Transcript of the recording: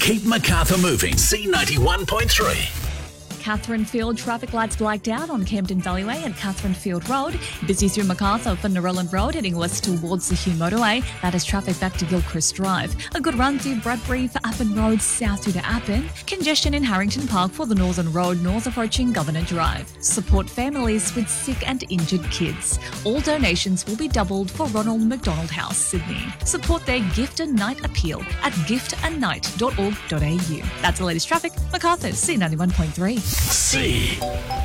Keep Macarthur moving. C91.3. Catherine Field traffic lights blacked out on Camden Valleyway at Catherine Field Road. Busy through Macarthur for Narellan Road heading west towards the Hume Motorway. That is traffic back to Gilchrist Drive. A good run through Bradbury for Appin Road south through to Appin. Congestion in Harrington Park for the Northern Road north approaching Governor Drive. Support families with sick and injured kids. All donations will be doubled for Ronald McDonald House, Sydney. Support their Gift a Night appeal at giftannight.org.au. That's the latest traffic. Macarthur, C91.3. C.